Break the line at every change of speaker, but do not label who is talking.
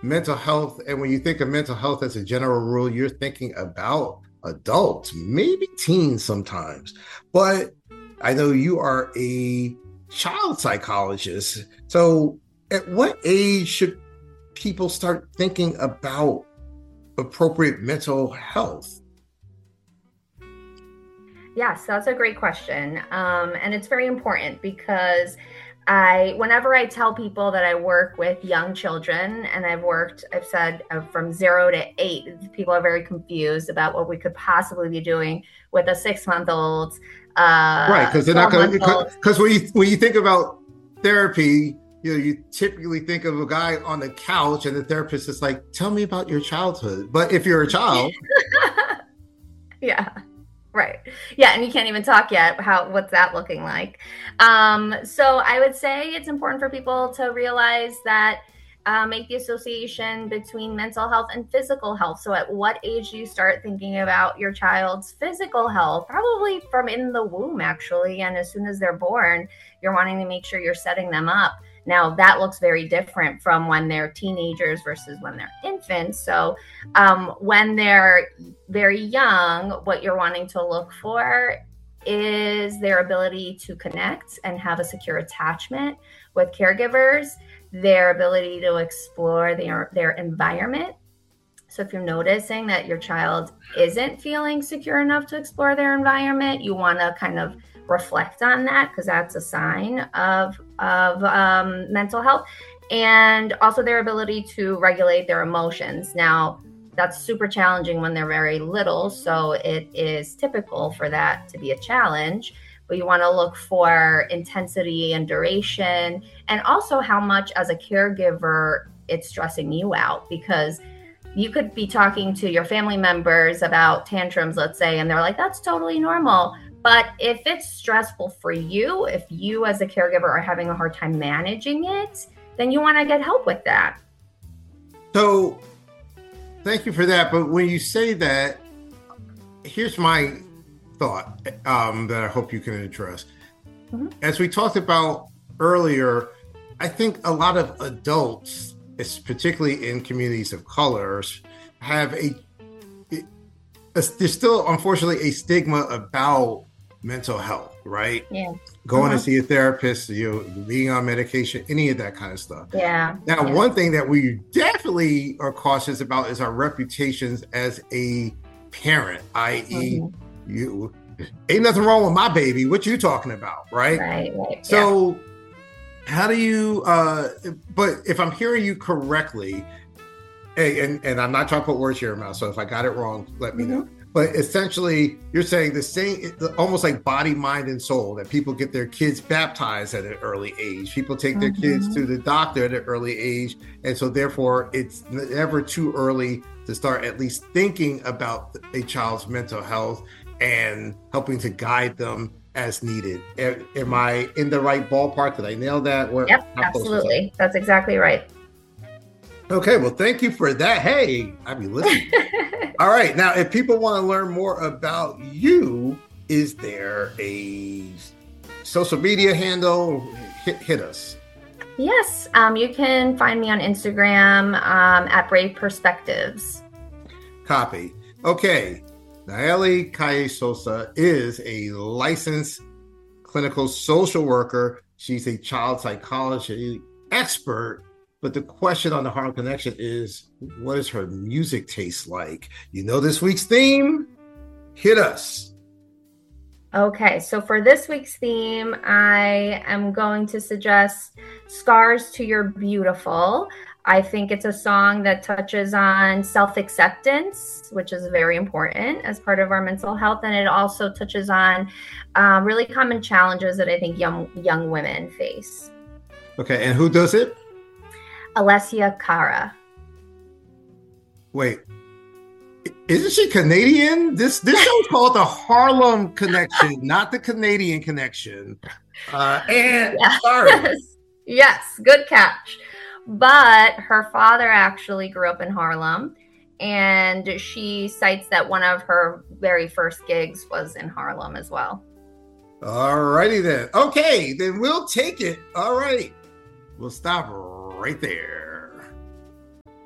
mental health, and when you think of mental health as a general rule, you're thinking about adults, maybe teens sometimes. But I know you are a child psychologist. So, at what age should people start thinking about appropriate mental health?
Yes, that's a great question. And it's very important because whenever I tell people that I work with young children, and I've said from 0 to 8, people are very confused about what we could possibly be doing with a 6-month-old,
Right, because they're not going to,
12-month-old.
because when you think about therapy, you typically think of a guy on the couch and the therapist is like, tell me about your childhood. But if you're a child,
Yeah. Right. Yeah, and you can't even talk yet. What's that looking like? So I would say it's important for people to realize that make the association between mental health and physical health. So at what age do you start thinking about your child's physical health? Probably from in the womb, actually. And as soon as they're born, you're wanting to make sure you're setting them up. Now, that looks very different from when they're teenagers versus when they're infants. So when they're very young, what you're wanting to look for is their ability to connect and have a secure attachment with caregivers, their ability to explore their environment. So if you're noticing that your child isn't feeling secure enough to explore their environment, you want to kind of reflect on that, because that's a sign of mental health. And also their ability to regulate their emotions. Now, that's super challenging when they're very little, so it is typical for that to be a challenge. But you want to look for intensity and duration, and also how much as a caregiver it's stressing you out, because you could be talking to your family members about tantrums, let's say, and they're like, that's totally normal. But if it's stressful for you, if you as a caregiver are having a hard time managing it, then you want to get help with that.
so thank you for that. But when you say that, here's my thought that I hope you can address.
Mm-hmm.
As we talked about earlier, I think a lot of adults, particularly in communities of colors, have there's still unfortunately a stigma about mental health, right?
Yeah.
Going
Uh-huh.
to see a therapist, being on medication, any of that kind of stuff.
Yeah.
Now,
Yeah.
one thing that we definitely are cautious about is our reputations as a parent, i.e.,
Mhm.
you ain't nothing wrong with my baby. What you talking about, right?
Right. Yeah.
So, how do you? But if I'm hearing you correctly, and I'm not trying to put words in your mouth, so if I got it wrong, let me know. But essentially, you're saying the same, almost like body, mind, and soul, that people get their kids baptized at an early age. People take their kids to the doctor at an early age. And so therefore, it's never too early to start at least thinking about a child's mental health and helping to guide them as needed. Am I in the right ballpark? Did I nail that?
Yep, absolutely. That's exactly right.
Okay, well, thank you for that. Hey, I'll be listening. All right, now, if people want to learn more about you, is there a social media handle? Hit us.
Yes, you can find me on Instagram at Brave Perspectives.
Copy. Okay, Nayeli Calle Sosa is a licensed clinical social worker. She's a child psychology expert. But the question on the Harlem Connection is, what is her music taste like? You know this week's theme? Hit us.
Okay, so for this week's theme, I am going to suggest Scars to Your Beautiful. I think it's a song that touches on self-acceptance, which is very important as part of our mental health. And it also touches on really common challenges that I think young women face.
Okay, and who does it?
Alessia Cara.
Wait, isn't she Canadian? This show is called the Harlem Connection, not the Canadian Connection. And
yes.
sorry.
Yes, good catch. But her father actually grew up in Harlem, and she cites that one of her very first gigs was in Harlem as well.
All righty then. Okay, then we'll take it. All right. We'll stop right there.